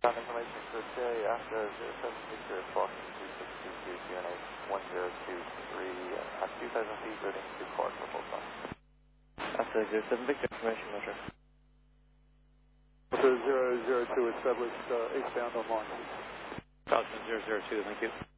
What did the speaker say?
Ground information for today after 07 Victor Boston 2622 QNH 1023 at 2,000 feet routing to Cork for full stop. After 07 Victor information measure. After 002 established eastbound on line. Falcon 002, thank you.